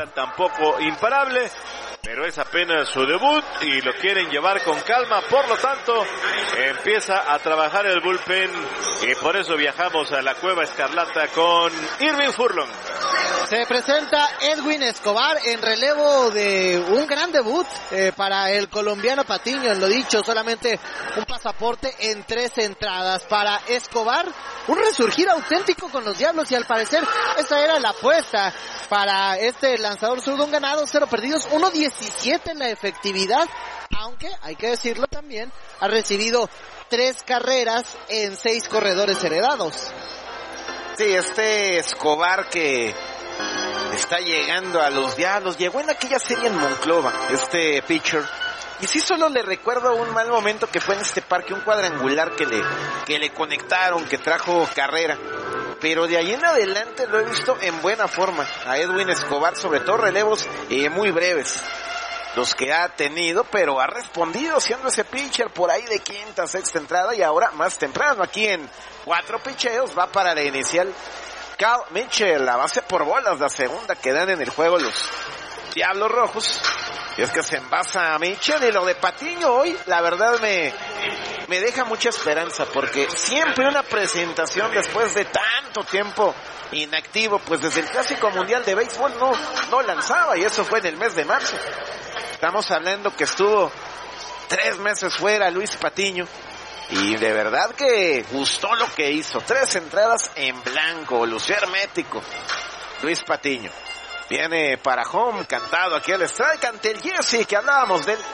manera tampoco imparable, pero es apenas su debut y lo quieren llevar con calma, por lo tanto empieza a trabajar el bullpen y por eso viajamos a la Cueva Escarlata con Irving Furlong. Se presenta Edwin Escobar en relevo de un gran debut para el colombiano Patiño. En lo dicho, solamente un pasaporte en 3 entradas para Escobar. Un resurgir auténtico con los Diablos y al parecer esa era la apuesta para este lanzador zurdo. Un ganado, 0 perdidos, 1.17 en la efectividad. Aunque, hay que decirlo también, ha recibido 3 carreras en 6 corredores heredados. Sí, Escobar que está llegando a los Diablos, llegó en aquella serie en Monclova, pitcher, y sí solo le recuerdo un mal momento que fue en este parque, un cuadrangular que le conectaron, que trajo carrera, pero de ahí en adelante lo he visto en buena forma, a Edwin Escobar, sobre todo relevos muy breves, los que ha tenido, pero ha respondido siendo ese pitcher por ahí de quinta, sexta entrada, y ahora más temprano, aquí en 4 picheos, va para la inicial Cal Mitchell, la base por bolas, la segunda que dan en el juego los Diablos Rojos. Y es que se envasa a Mitchell, y lo de Patiño hoy, la verdad me deja mucha esperanza, porque siempre una presentación después de tanto tiempo inactivo, pues desde el Clásico Mundial de Béisbol no lanzaba, y eso fue en el mes de marzo. Estamos hablando que estuvo 3 meses fuera Luis Patiño, y de verdad que gustó lo que hizo. 3 entradas en blanco, lució hermético Luis Patiño. Viene para home, cantado aquí el strike ante el Jesse, que hablábamos de él.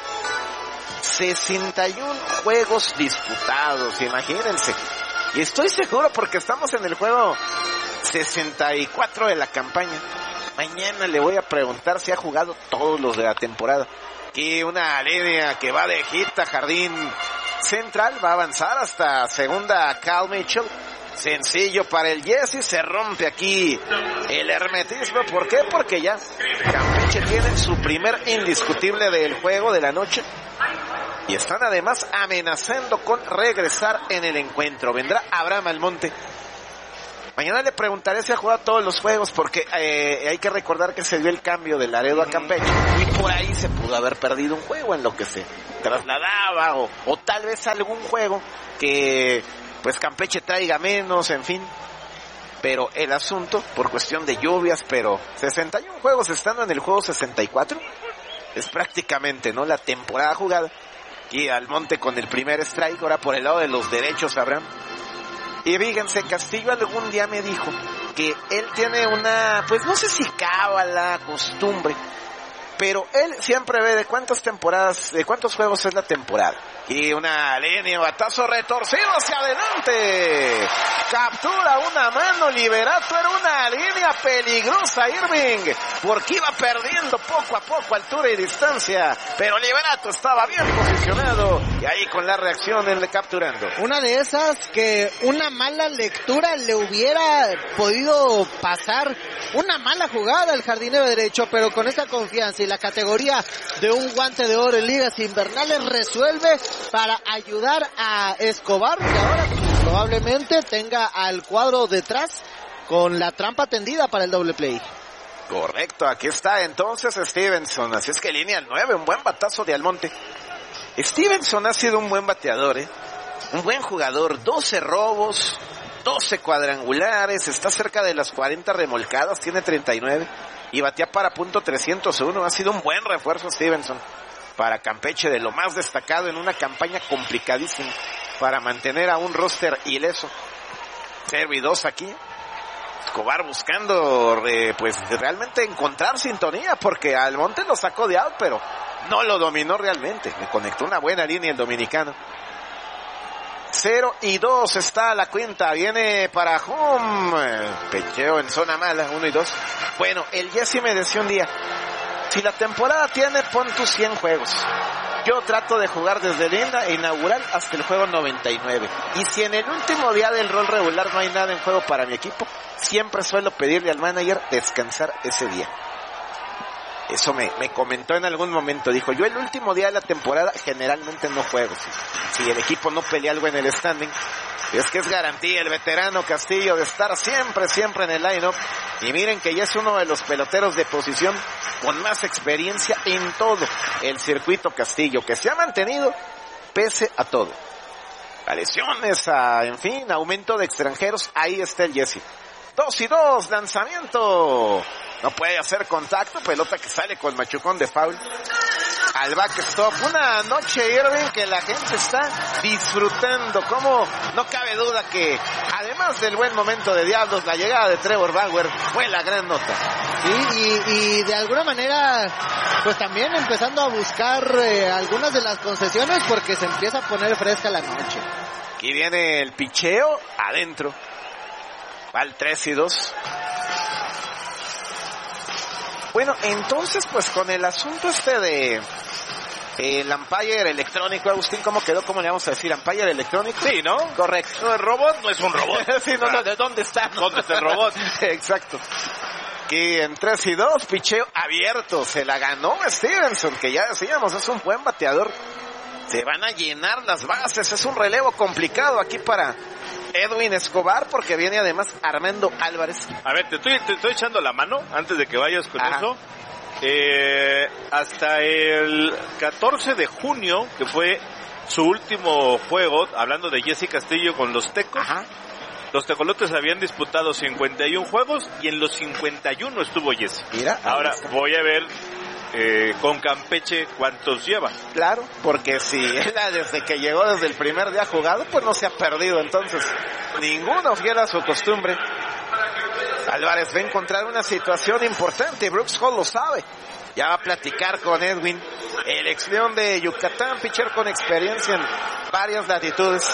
61 juegos disputados, imagínense. Y estoy seguro porque estamos en el juego 64 de la campaña. Mañana le voy a preguntar si ha jugado todos los de la temporada. Aquí una línea que va de hit a jardín central, va a avanzar hasta segunda Cal Mitchell. Sencillo para el Jesse, se rompe aquí el hermetismo. ¿Por qué? Porque ya Campeche tiene su primer indiscutible del juego de la noche. Y están además amenazando con regresar en el encuentro. Vendrá Abraham Almonte. Mañana le preguntaré si ha jugado todos los juegos, porque hay que recordar que se dio el cambio de Laredo a Campeche, y por ahí se pudo haber perdido un juego en lo que se trasladaba, o tal vez algún juego que pues Campeche traiga menos, en fin. Pero el asunto, por cuestión de lluvias, pero 61 juegos estando en el juego 64, es prácticamente, ¿no?, la temporada jugada. Y Almonte con el primer strike, ahora por el lado de los derechos, Abraham. Y fíjense, Castillo algún día me dijo que él tiene una, pues no sé si cábala, costumbre, pero él siempre ve de cuántas temporadas, de cuántos juegos es la temporada. Y una línea, batazo retorcido hacia adelante. Captura una mano, Liberato, era una línea peligrosa, Irving, porque iba perdiendo poco a poco altura y distancia, pero Liberato estaba bien posicionado, y ahí con la reacción él le capturando. Una de esas que una mala lectura le hubiera podido pasar, una mala jugada al jardinero derecho, pero con esta confianza y la categoría de un guante de oro en ligas invernales resuelve para ayudar a Escobar, que ahora probablemente tenga al cuadro detrás con la trampa tendida para el doble play. Correcto, aquí está entonces Stevenson, así es que línea al 9, un buen batazo de Almonte. Stevenson ha sido un buen bateador, un buen jugador, 12 robos, 12 cuadrangulares, está cerca de las 40 remolcadas, tiene 39 y batea para punto 301, ha sido un buen refuerzo Stevenson para Campeche, de lo más destacado en una campaña complicadísima para mantener a un roster ileso. 0-2 aquí. Escobar buscando pues realmente encontrar sintonía, porque Almonte lo sacó de out, pero no lo dominó realmente. Le conectó una buena línea el dominicano. 0-2 está la cuenta, viene para home. Pecheo en zona mala, 1-2. Bueno, el Jesse me decía un día, si la temporada tiene, pon tus 100 juegos. Yo trato de jugar desde el inaugural hasta el juego 99. Y si en el último día del rol regular no hay nada en juego para mi equipo, siempre suelo pedirle al manager descansar ese día. Eso me comentó en algún momento. Dijo, yo el último día de la temporada generalmente no juego. Si el equipo no pelea algo en el standing. Y es que es garantía el veterano Castillo de estar siempre en el line-up. Y miren que ya es uno de los peloteros de posición con más experiencia en todo el circuito Castillo, que se ha mantenido pese a todo. A lesiones, en fin, aumento de extranjeros, ahí está el Jesse. 2-2, lanzamiento. No puede hacer contacto, pelota que sale con machucón de foul. Al backstop, una noche, Irving, que la gente está disfrutando. Como no cabe duda que, además del buen momento de Diablos, la llegada de Trevor Bauer fue la gran nota. Sí, y de alguna manera, pues también empezando a buscar algunas de las concesiones, porque se empieza a poner fresca la noche. Aquí viene el picheo, adentro. Va el 3-2. Bueno, entonces, pues con el asunto de el umpire electrónico, Agustín, ¿cómo quedó? ¿Cómo le vamos a decir? ¿Umpire electrónico? Sí, ¿no? Correcto. No, el robot no es un robot. Sí, no, ¿de dónde está? ¿Dónde está el robot? Exacto. Aquí en 3-2, picheo abierto. Se la ganó Stevenson, que ya decíamos, es un buen bateador. Se van a llenar las bases. Es un relevo complicado aquí para Edwin Escobar, porque viene además Armando Álvarez. A ver, te estoy echando la mano antes de que vayas con eso. Hasta el 14 de junio, que fue su último juego, hablando de Jesse Castillo con los Tecos. Ajá. Los Tecolotes habían disputado 51 juegos y en los 51 estuvo Jesse. Mira, ahora voy a ver con Campeche cuántos lleva. Claro, porque si él desde que llegó, desde el primer día jugado, pues no se ha perdido. Entonces, ninguno fiel a su costumbre. Álvarez va a encontrar una situación importante. Brooks Hall lo sabe. Ya va a platicar con Edwin, el ex León de Yucatán, pitcher con experiencia en varias latitudes.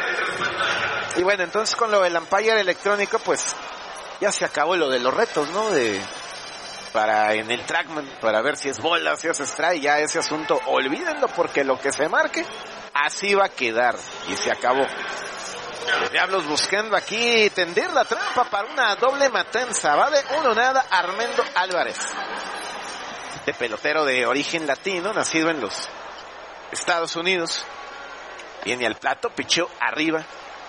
Y bueno, entonces con lo del umpire electrónico, pues ya se acabó lo de los retos, ¿no? Para en el Trackman, para ver si es bola, si es strike, ya ese asunto, olvídenlo, porque lo que se marque, así va a quedar. Y se acabó. Los Diablos buscando aquí tender la trampa para una doble matanza. Va de 1-0 Armando Álvarez. De pelotero de origen latino, nacido en los Estados Unidos. Viene al plato, pichó arriba.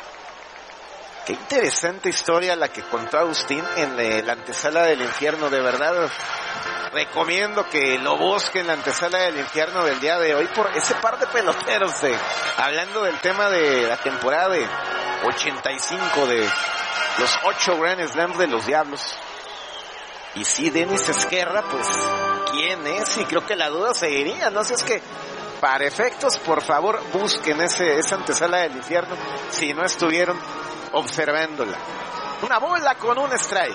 Qué interesante historia la que contó Agustín en la antesala del infierno. De verdad, recomiendo que lo busquen, la antesala del infierno del día de hoy, por ese par de peloteros hablando del tema de la temporada de 85 de los 8 Grand Slams de los Diablos. Y sí, Denis Esquerra, pues, ¿quién es? Y creo que la duda seguiría, ¿no? Si es que, para efectos, por favor, busquen esa antesala del infierno, si no estuvieron observándola. Una bola con un strike.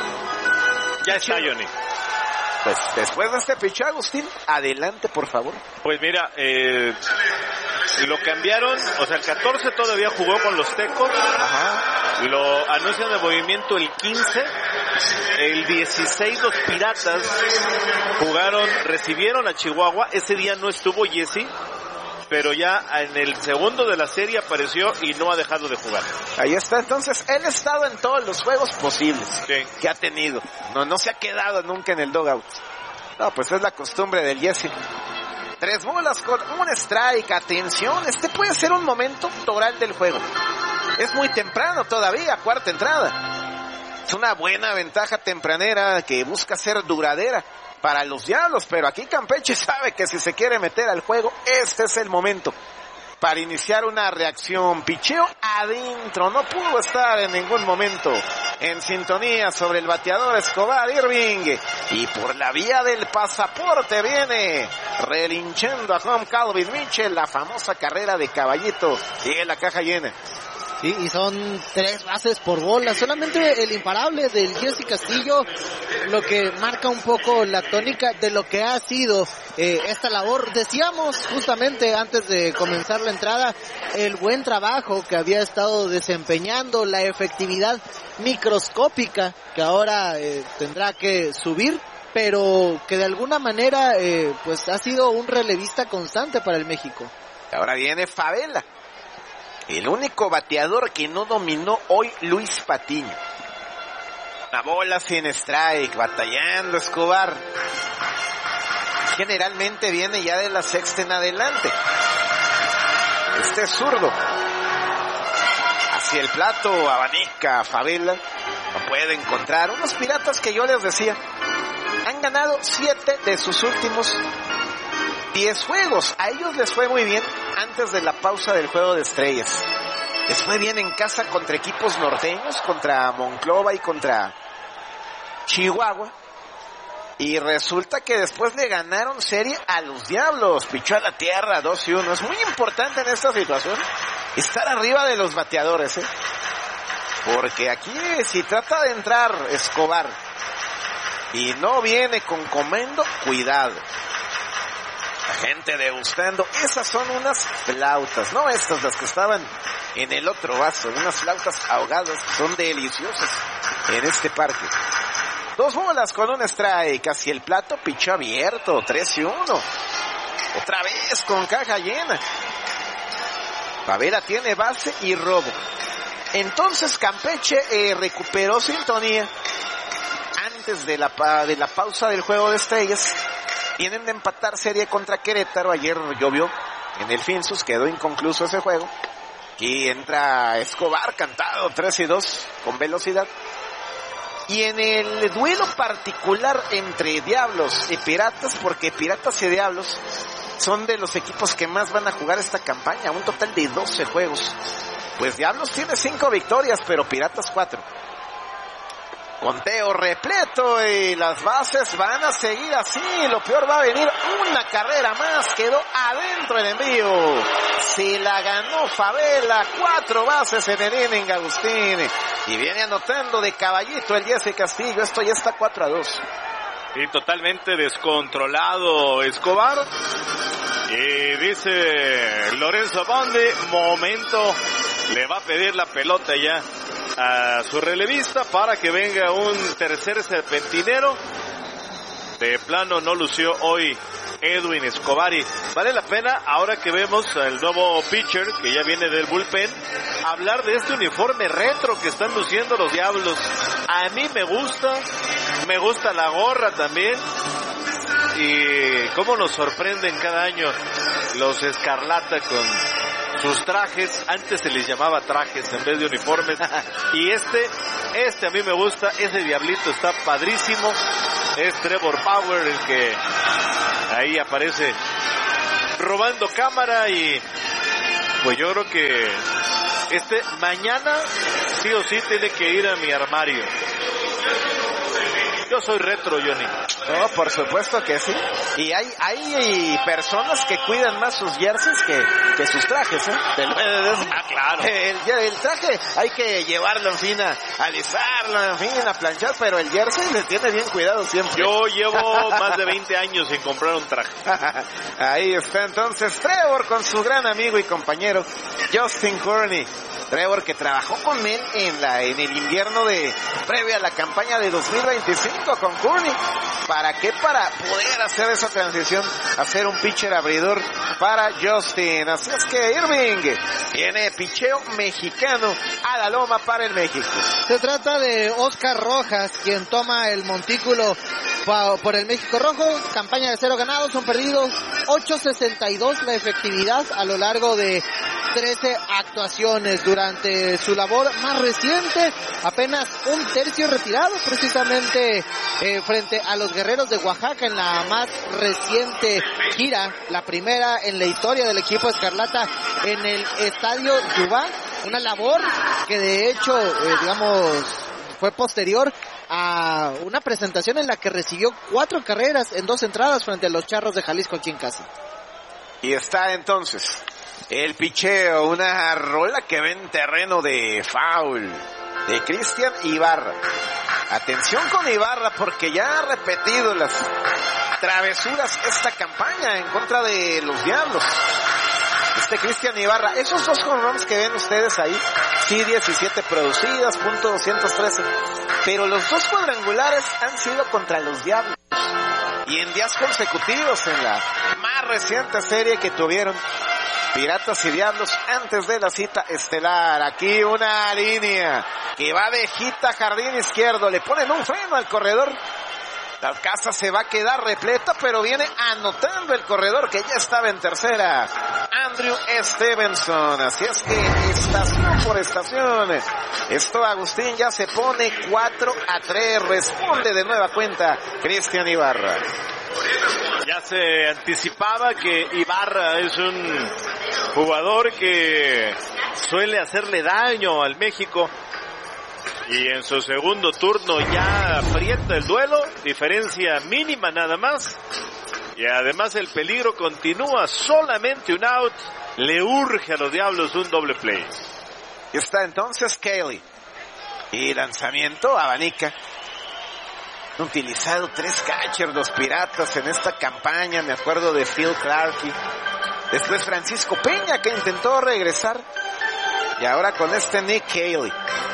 Ya está, Johnny. Pues después de este picheo, Agustín, adelante, por favor. Pues mira, lo cambiaron, o sea, el 14 todavía jugó con los Tecos. Ajá. Lo anuncian de movimiento el 15. El 16 los Piratas recibieron a Chihuahua. Ese día no estuvo Jesse, pero ya en el segundo de la serie apareció y no ha dejado de jugar. Ahí está, entonces, él ha estado en todos los juegos posibles que ha tenido. No se ha quedado nunca en el dugout. No, pues es la costumbre del Jesse. 3 bolas con un strike. Atención, este puede ser un momento toral del juego. Es muy temprano todavía, cuarta entrada. Es una buena ventaja tempranera que busca ser duradera para los Diablos, pero aquí Campeche sabe que si se quiere meter al juego, este es el momento para iniciar una reacción. Picheo adentro, no pudo estar en ningún momento en sintonía sobre el bateador Escobar Irving, y por la vía del pasaporte viene relinchando a home Calvin Mitchell, la famosa carrera de caballito, y la caja llena. Sí, y son 3 bases por bola. Solamente el imparable del Jesse Castillo, lo que marca un poco la tónica de lo que ha sido esta labor. Decíamos justamente antes de comenzar la entrada, el buen trabajo que había estado desempeñando, la efectividad microscópica que ahora tendrá que subir, pero que de alguna manera pues ha sido un relevista constante para el México. Ahora viene Favela. El único bateador que no dominó hoy, Luis Patiño. La bola sin strike, batallando Escobar. generalmente viene ya de la sexta en adelante. Este es zurdo. Hacia el plato, abanica, Favela. No puede encontrar. Unos Piratas que yo les decía, han ganado 7 de sus últimos 10 juegos. A ellos les fue muy bien antes de la pausa del Juego de Estrellas. Les fue bien en casa contra equipos norteños, contra Monclova y contra Chihuahua. Y resulta que después le ganaron serie a los Diablos. Pichó a la tierra 2-1. Es muy importante en esta situación estar arriba de los bateadores, ¿eh? Porque aquí si trata de entrar Escobar y no viene con comendo, cuidado. La gente degustando. Esas son unas flautas, no estas, las que estaban en el otro vaso. Unas flautas ahogadas, son deliciosas en este parque. 2 bolas con un strike, casi el plato, pichó abierto, 3-1. Otra vez con caja llena. Favela tiene base y robo. Entonces Campeche recuperó sintonía antes de la pausa del Juego de Estrellas. Tienen de empatar serie contra Querétaro. Ayer llovió en el Finsus, quedó inconcluso ese juego. Aquí entra Escobar, cantado, 3-2 con velocidad. Y en el duelo particular entre Diablos y Piratas, porque Piratas y Diablos son de los equipos que más van a jugar esta campaña, un total de 12 juegos. Pues Diablos tiene 5 victorias, pero Piratas 4. Conteo repleto y las bases van a seguir así. Lo peor va a venir, una carrera más, quedó adentro el envío. Se la ganó Favela, 4 bases en el inning, Agustín. Y viene anotando de caballito el Jesse Castillo. Esto ya está 4-2. Y totalmente descontrolado Escobar. Y dice Lorenzo Bondi, momento, le va a pedir la pelota ya a su relevista para que venga un tercer serpentinero. De plano no lució hoy Edwin Escobar, y vale la pena, ahora que vemos al nuevo pitcher que ya viene del bullpen, hablar de este uniforme retro que están luciendo los Diablos. A mí me gusta la gorra también, y cómo nos sorprenden cada año los Escarlata con sus trajes. Antes se les llamaba trajes en vez de uniformes. Y este a mí me gusta, ese diablito está padrísimo. Es Trevor Bauer el que ahí aparece robando cámara, y pues yo creo que mañana sí o sí tiene que ir a mi armario. Yo soy retro, Johnny. No, por supuesto que sí. Y hay personas que cuidan más sus jerseys que sus trajes, ¿eh? Claro. El traje hay que llevarlo, en fin, a alisarlo, en fin, a planchar, pero el jersey le tiene bien cuidado siempre. Yo llevo más de 20 años sin comprar un traje. Ahí está entonces Trevor con su gran amigo y compañero Justin Courney. Trevor que trabajó con él en el invierno previo a la campaña de 2025 con Courney. ¿Para qué? Para poder hacer esa transición, hacer un pitcher abridor para Justin. Así es que Irving tiene picheo mexicano a la loma para el México. Se trata de Oscar Rojas, quien toma el montículo por el México Rojo. Campaña de 0 ganados, 1 perdido, 8.62 la efectividad a lo largo de 13 actuaciones. Durante su labor más reciente, apenas 1/3 retirado, precisamente frente a los Guerreros de Oaxaca en la más reciente gira, la primera en la historia del equipo Escarlata en el Estadio Yubá. Una labor que de hecho, fue posterior a una presentación en la que recibió 4 carreras en 2 entradas frente a los Charros de Jalisco aquí en casa. Y está entonces el picheo, una rola que ve en terreno de foul de Cristian Ibarra. Atención con Ibarra, porque ya ha repetido las travesuras esta campaña en contra de los Diablos. Cristian Ibarra, esos 2 home runs que ven ustedes ahí, sí, 17 producidas, .213, pero los 2 cuadrangulares han sido contra los Diablos, y en días consecutivos en la más reciente serie que tuvieron Piratas y Diablos antes de la cita estelar. Aquí una línea que va de hit a jardín izquierdo, le ponen un freno al corredor La casa se va a quedar repleta, pero viene anotando el corredor que ya estaba en tercera, Andrew Stevenson. Así es que estación por estación, esto, Agustín, ya se pone 4-3. Responde de nueva cuenta Cristian Ibarra. Ya se anticipaba que Ibarra es un jugador que suele hacerle daño al México. Y en su segundo turno ya aprieta el duelo, diferencia mínima nada más. Y además el peligro continúa, solamente un out. Le urge a los Diablos un doble play. Está entonces Kelly. Y lanzamiento, abanica. Han utilizado 3 catchers los Piratas en esta campaña. Me acuerdo de Phil Clarke. Después Francisco Peña, que intentó regresar. Y ahora con este Nick Kelly.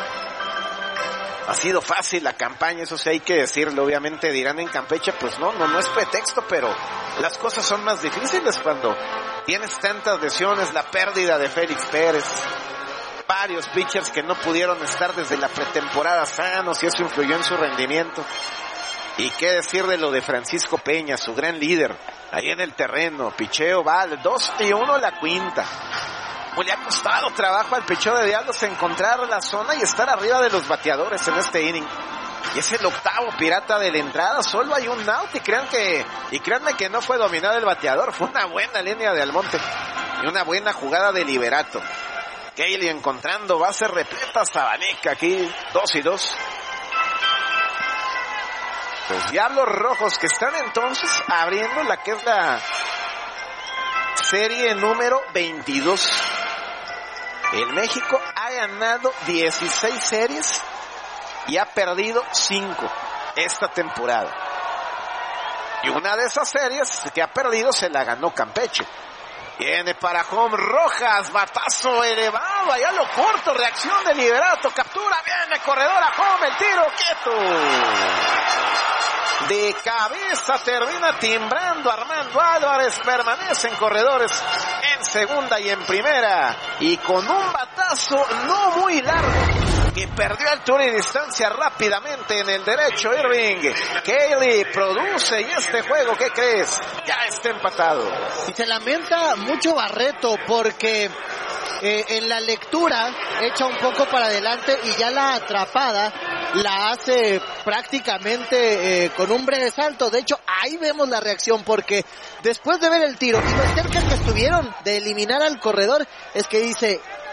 Ha sido fácil la campaña, eso sí hay que decirlo. Obviamente dirán en Campeche, pues no es pretexto, pero las cosas son más difíciles cuando tienes tantas lesiones, la pérdida de Félix Pérez, varios pitchers que no pudieron estar desde la pretemporada sanos y eso influyó en su rendimiento. Y qué decir de lo de Francisco Peña, su gran líder, ahí en el terreno, picheo, vale, 2-1 la quinta. Pues le ha costado trabajo al picheo de Diablos encontrar la zona y estar arriba de los bateadores en este inning. Y es el octavo Pirata de la entrada, solo hay un out y créanme que no fue dominado el bateador, fue una buena línea de Almonte y una buena jugada de Liberato. Kelly encontrando base repleta, Sabaneca aquí, 2-2. Los Diablos Rojos que están entonces abriendo la que es la serie número 22. El México ha ganado 16 series y ha perdido 5 esta temporada. Y una de esas series que ha perdido se la ganó Campeche. Viene para home Rojas, batazo elevado, allá lo corto, reacción de Liberato, captura, viene corredor a home, el tiro quieto. De cabeza termina timbrando Armando Álvarez, permanecen corredores en segunda y en primera, y con un batazo no muy largo, que perdió altura y distancia rápidamente en el derecho Irving. Kelly produce y este juego, ¿qué crees? Ya está empatado. Y se lamenta mucho Barreto porque en la lectura echa un poco para adelante y ya la atrapada la hace prácticamente con un breve salto. De hecho, ahí vemos la reacción porque después de ver el tiro y lo cerca que estuvieron de eliminar al corredor, es que dice,